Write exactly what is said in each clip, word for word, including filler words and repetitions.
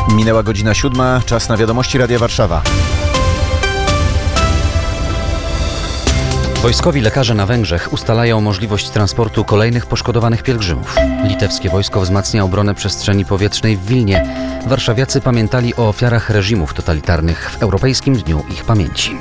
Minęła godzina siódma, czas na wiadomości Radia Warszawa. Wojskowi lekarze na Węgrzech ustalają możliwość transportu kolejnych poszkodowanych pielgrzymów. Litewskie wojsko wzmacnia obronę przestrzeni powietrznej w Wilnie. Warszawiacy pamiętali o ofiarach reżimów totalitarnych w Europejskim Dniu Ich Pamięci.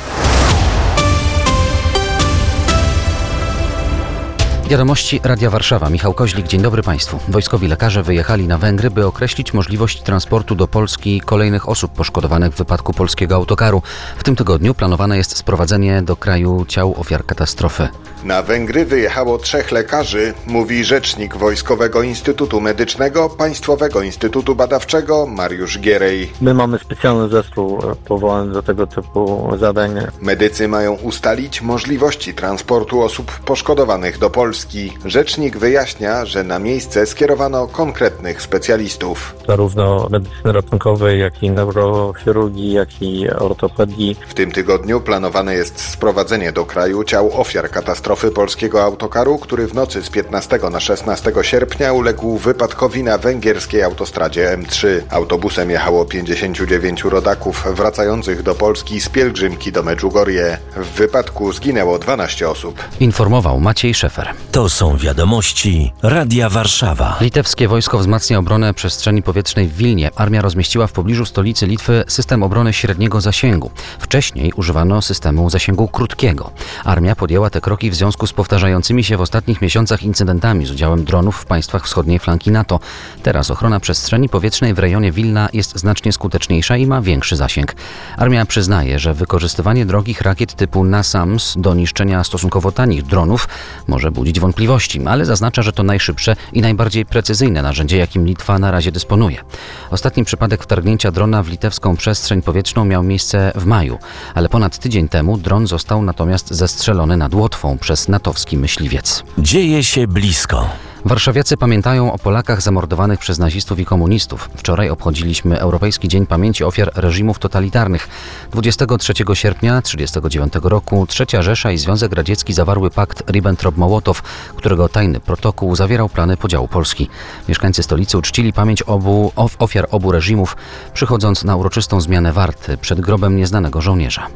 Wiadomości Radia Warszawa. Michał Koźlik, dzień dobry Państwu. Wojskowi lekarze wyjechali na Węgry, by określić możliwość transportu do Polski kolejnych osób poszkodowanych w wypadku polskiego autokaru. W tym tygodniu planowane jest sprowadzenie do kraju ciał ofiar katastrofy. Na Węgry wyjechało trzech lekarzy, mówi rzecznik Wojskowego Instytutu Medycznego Państwowego Instytutu Badawczego Mariusz Gierej. My mamy specjalny zespół powołany do tego typu zadań. Medycy mają ustalić możliwości transportu osób poszkodowanych do Polski. Rzecznik wyjaśnia, że na miejsce skierowano konkretnych specjalistów. Zarówno medycyny ratunkowej, jak i neurochirurgii, jak i ortopedii. W tym tygodniu planowane jest sprowadzenie do kraju ciał ofiar katastrofy polskiego autokaru, który w nocy z piętnastego na szesnastego sierpnia uległ wypadkowi na węgierskiej autostradzie M trzy. Autobusem jechało pięćdziesięciu dziewięciu rodaków wracających do Polski z pielgrzymki do Medjugorje. W wypadku zginęło dwanaście osób. Informował Maciej Szefer. To są wiadomości Radia Warszawa. Litewskie wojsko wzmacnia obronę przestrzeni powietrznej w Wilnie. Armia rozmieściła w pobliżu stolicy Litwy system obrony średniego zasięgu. Wcześniej używano systemu zasięgu krótkiego. Armia podjęła te kroki w związku z powtarzającymi się w ostatnich miesiącach incydentami z udziałem dronów w państwach wschodniej flanki NATO. Teraz ochrona przestrzeni powietrznej w rejonie Wilna jest znacznie skuteczniejsza i ma większy zasięg. Armia przyznaje, że wykorzystywanie drogich rakiet typu NASAMS do niszczenia stosunkowo tanich dronów może budzić wątpliwości, ale zaznacza, że to najszybsze i najbardziej precyzyjne narzędzie, jakim Litwa na razie dysponuje. Ostatni przypadek wtargnięcia drona w litewską przestrzeń powietrzną miał miejsce w maju, ale ponad tydzień temu dron został natomiast zestrzelony nad Łotwą przez natowski myśliwiec. Dzieje się blisko. Warszawiacy pamiętają o Polakach zamordowanych przez nazistów i komunistów. Wczoraj obchodziliśmy Europejski Dzień Pamięci Ofiar Reżimów Totalitarnych. dwudziestego trzeciego sierpnia tysiąc dziewięćset trzydziestego dziewiątego roku Trzecia Rzesza i Związek Radziecki zawarły pakt Ribbentrop-Mołotow, którego tajny protokół zawierał plany podziału Polski. Mieszkańcy stolicy uczcili pamięć obu, ofiar obu reżimów, przychodząc na uroczystą zmianę warty przed grobem nieznanego żołnierza.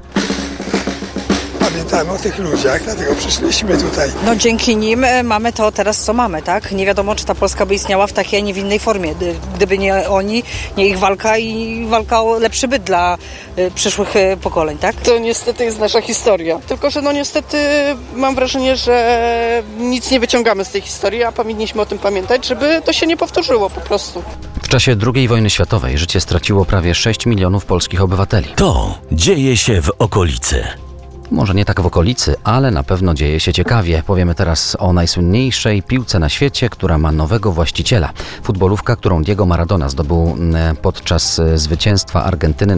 Pamiętamy o tych ludziach, dlatego przyszliśmy tutaj. No dzięki nim mamy to teraz, co mamy, tak? Nie wiadomo, czy ta Polska by istniała w takiej, a nie w innej formie. Gdyby nie oni, nie ich walka i walka o lepszy byt dla y, przyszłych y, pokoleń, tak? To niestety jest nasza historia. Tylko że no niestety mam wrażenie, że nic nie wyciągamy z tej historii, a powinniśmy o tym pamiętać, żeby to się nie powtórzyło po prostu. W czasie drugiej wojny światowej życie straciło prawie sześć milionów polskich obywateli. To dzieje się w okolicy. Może nie tak w okolicy, ale na pewno dzieje się ciekawie. Powiemy teraz o najsłynniejszej piłce na świecie, która ma nowego właściciela. Futbolówka, którą Diego Maradona zdobył podczas zwycięstwa Argentyny